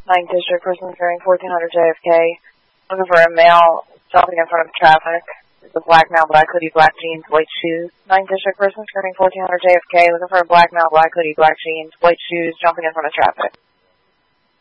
9th District, person carrying 1400 JFK. Looking for a male jumping in front of traffic. It's a black male, black hoodie, black jeans, white shoes. 9th District, person carrying 1400 JFK. Looking for a black male, black hoodie, black jeans, white shoes, jumping in front of traffic.